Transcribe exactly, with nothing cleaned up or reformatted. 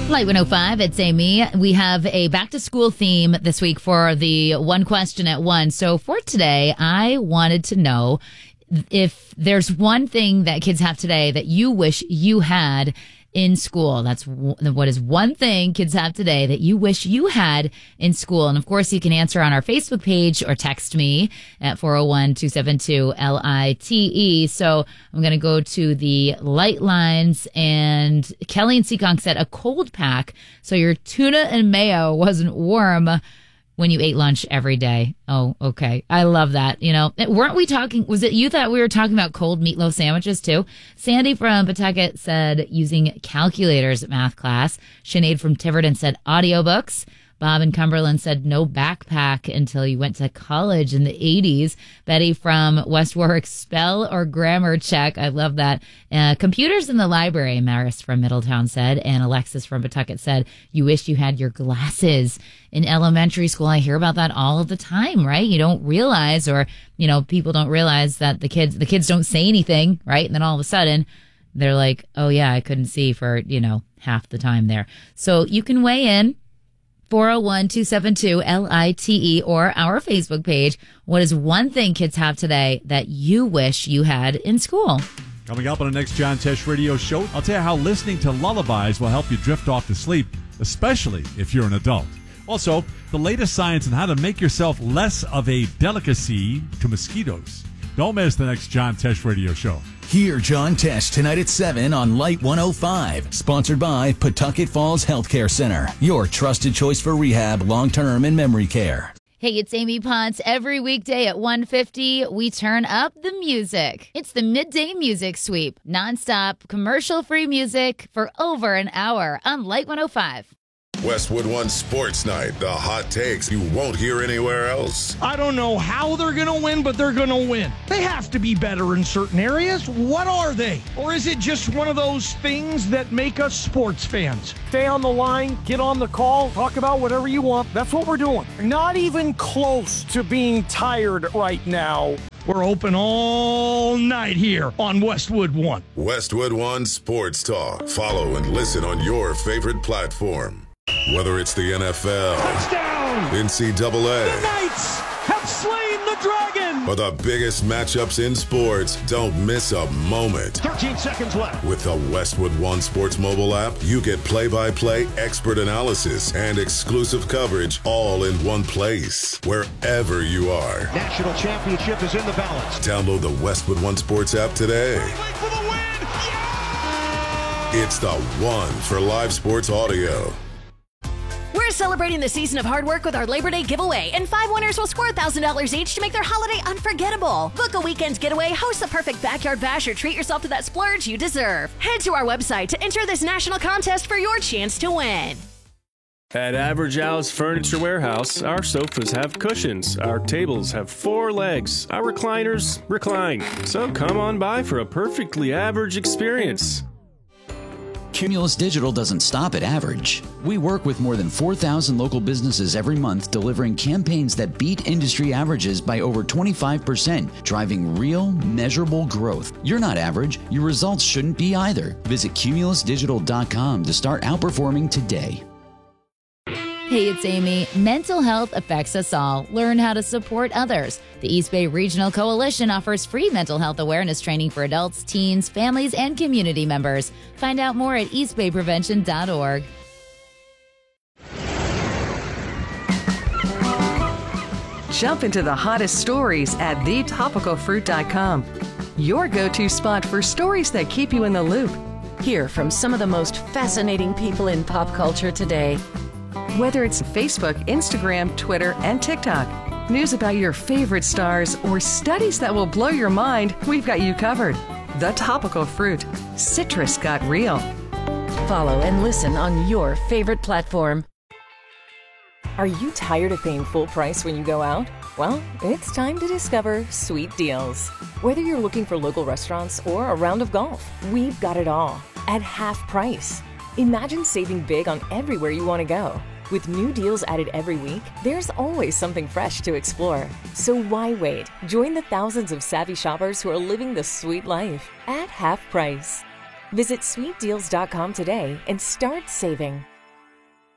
Light one oh five, it's Amy. We have a back-to-school theme this week for the One Question at One. So for today, I wanted to know if there's one thing that kids have today that you wish you had in school. That's w- what is one thing kids have today that you wish you had in school. And of course, you can answer on our Facebook page or text me at four oh one, two seven two, L I T E. So I'm going to go to the light lines, and Kelly and Seekonk said a cold pack so your tuna and mayo wasn't warm when you ate lunch every day. Oh, okay. I love that. You know, weren't we talking, was it you that we were talking about cold meatloaf sandwiches too? Sandy from Pawtucket said using calculators at math class. Sinead from Tiverton said audiobooks. Bob in Cumberland said no backpack until you went to college in the eighties. Betty from West Warwick, spell or grammar check. I love that. Uh, computers in the library, Maris from Middletown said. And Alexis from Pawtucket said, you wish you had your glasses in elementary school. I hear about that all of the time, right? You don't realize, or, you know, people don't realize that the kids, the kids don't say anything, right? And then all of a sudden they're like, oh yeah, I couldn't see for, you know, half the time there. So you can weigh in. four oh one, two seven two, L I T E, or our Facebook page. What is one thing kids have today that you wish you had in school? Coming up on the next John Tesh Radio Show, I'll tell you how listening to lullabies will help you drift off to sleep, especially if you're an adult. Also, the latest science on how to make yourself less of a delicacy to mosquitoes. Don't miss the next John Tesh Radio Show. Hear John Tesh tonight at seven on Light one oh five. Sponsored by Pawtucket Falls Healthcare Center. Your trusted choice for rehab, long-term, and memory care. Hey, it's Amy Ponce. Every weekday at one fifty, we turn up the music. It's the Midday Music Sweep. Non-stop, commercial-free music for over an hour on Light one oh five. Westwood One Sports Night. The hot takes you won't hear anywhere else. I don't know how they're going to win, but they're going to win. They have to be better in certain areas. What are they? Or is it just one of those things that make us sports fans? Stay on the line, get on the call, talk about whatever you want. That's what we're doing. Not even close to being tired right now. We're open all night here on Westwood One. Westwood One Sports Talk. Follow and listen on your favorite platform. Whether it's the N F L, touchdown, N C double A, the Knights have slain the dragon, or the biggest matchups in sports, don't miss a moment. thirteen seconds left. With the Westwood One Sports mobile app, you get play-by-play expert analysis and exclusive coverage all in one place, wherever you are. National championship is in the balance. Download the Westwood One Sports app today. For the win. Yeah! It's the one for live sports audio. We're celebrating the season of hard work with our Labor Day giveaway, and five winners will score one thousand dollars each to make their holiday unforgettable. Book a weekend getaway, host the perfect backyard bash, or treat yourself to that splurge you deserve. Head to our website to enter this national contest for your chance to win. At Average Al's Furniture Warehouse, our sofas have cushions, our tables have four legs, our recliners recline. So come on by for a perfectly average experience. Cumulus Digital doesn't stop at average. We work with more than four thousand local businesses every month, delivering campaigns that beat industry averages by over twenty-five percent, driving real, measurable growth. You're not average. Your results shouldn't be either. Visit cumulus digital dot com to start outperforming today. Hey, it's Amy. Mental health affects us all. Learn how to support others. The East Bay Regional Coalition offers free mental health awareness training for adults, teens, families, and community members. Find out more at east bay prevention dot org. Jump into the hottest stories at the topical fruit dot com. Your go-to spot for stories that keep you in the loop. Hear from some of the most fascinating people in pop culture today. Whether it's Facebook, Instagram, Twitter, and TikTok, news about your favorite stars, or studies that will blow your mind, we've got you covered. The Topical Fruit. Citrus got real. Follow and listen on your favorite platform. Are you tired of paying full price when you go out? Well, it's time to discover Sweet Deals. Whether you're looking for local restaurants or a round of golf, we've got it all at half price. Imagine saving big on everywhere you want to go. With new deals added every week, there's always something fresh to explore. So why wait? Join the thousands of savvy shoppers who are living the sweet life at half price. Visit sweet deals dot com today and start saving.